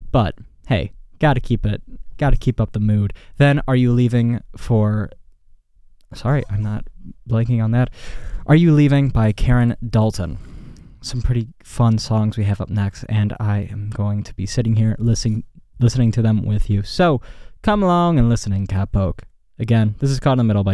But hey, gotta keep up the mood. Then Are You Leaving for... Sorry, I'm not blanking on that. Are You Leaving by Karen Dalton. Some pretty fun songs we have up next, and I am going to be sitting here listening to them with you. So come along and listen in Cat Poke. Again, this is Caught in the Middle by